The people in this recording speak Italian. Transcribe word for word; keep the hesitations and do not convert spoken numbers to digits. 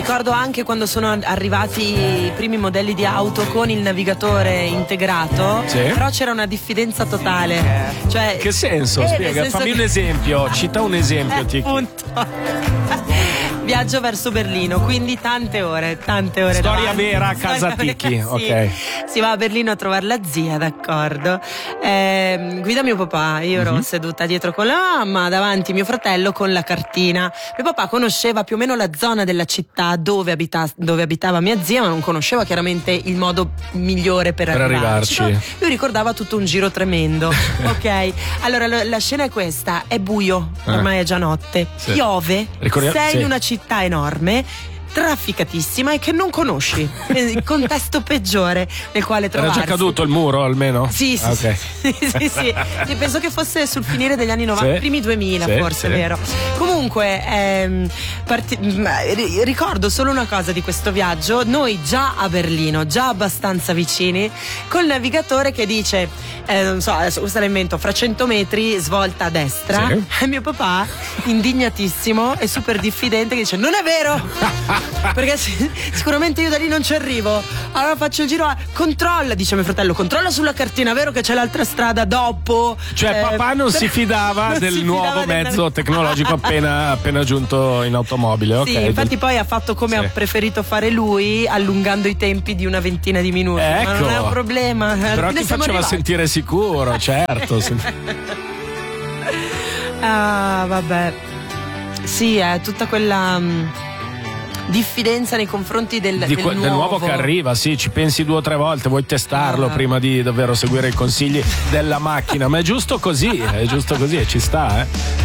ricordo anche quando sono arrivati i primi modelli di auto con il navigatore integrato, sì. Però c'era una diffidenza totale. Cioè, che senso? eh, Spiega, nel senso fammi che... un esempio, cita un esempio, eh, Tiki. Appunto. Viaggio verso Berlino, quindi tante ore, tante ore. Storia davanti. vera a casa Tiki, sì. ok. Si va a Berlino a trovare la zia, d'accordo. Eh, guida mio papà, io ero mm-hmm. seduta dietro con la mamma, davanti mio fratello con la cartina. Mio papà conosceva più o meno la zona della città dove, abita, dove abitava mia zia, ma non conosceva chiaramente il modo migliore per, per arrivarci. arrivarci. Lui ricordava tutto un giro tremendo, ok? Allora la, la scena è questa, è buio, ormai è già notte, sì. piove, Ricordiamo, sei sì. in una città enorme, trafficatissima e che non conosci, il contesto peggiore nel quale trovarsi. Era già caduto il muro almeno? Sì, sì, ah, okay. sì, sì, sì. Io penso che fosse sul finire degli anni novanta, sì. primi duemila sì, forse, sì. vero? Comunque ehm, parti- ricordo solo una cosa di questo viaggio, noi già a Berlino, già abbastanza vicini, col navigatore che dice, eh, non so, adesso questa la invento, fra cento metri svolta a destra, sì. e mio papà, indignatissimo e super diffidente, che dice non è vero! Perché sicuramente io da lì non ci arrivo. Allora faccio il giro, controlla, dice mio fratello, controlla sulla cartina, vero che c'è l'altra strada dopo? Cioè eh, papà non per... si fidava non del si nuovo fidava mezzo del... tecnologico appena, appena giunto in automobile. Sì, okay. infatti poi ha fatto come sì. ha preferito fare lui, allungando i tempi di una ventina di minuti. Ecco. Ma non è un problema. Però ti faceva arrivati. sentire sicuro, certo. Ah, vabbè. Sì, è tutta quella... diffidenza nei confronti del, di del, que- nuovo. del nuovo che arriva, sì, ci pensi due o tre volte, vuoi testarlo ah. prima di davvero seguire i consigli della macchina, ma è giusto così, è giusto così e ci sta, eh.